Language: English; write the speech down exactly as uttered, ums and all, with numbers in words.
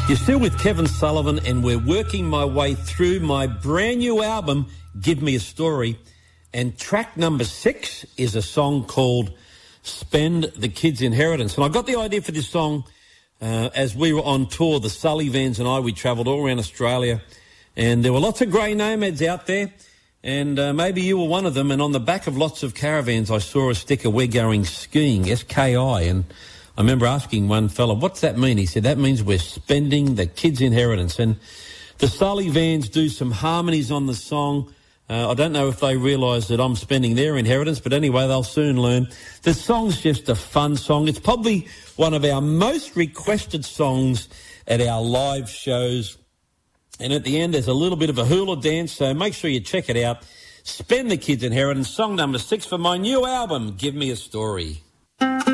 You're still with Kevin Sullivan, and we're working my way through my brand new album, Give Me a Story. And track number six is a song called Spend the Kids' Inheritance. And I got the idea for this song uh, as we were on tour, the Sullivans and I. We travelled all around Australia, and there were lots of grey nomads out there, and uh, maybe you were one of them. And on the back of lots of caravans, I saw a sticker, "We're going skiing," S K I, and I remember asking one fella, "What's that mean?" He said, "That means we're spending the kids' inheritance." And the Sullivans do some harmonies on the song. Uh, I don't know if they realise that I'm spending their inheritance, but anyway, they'll soon learn. The song's just a fun song. It's probably one of our most requested songs at our live shows. And at the end, there's a little bit of a hula dance, so make sure you check it out. Spend the Kids' Inheritance, song number six for my new album, Give Me a Story.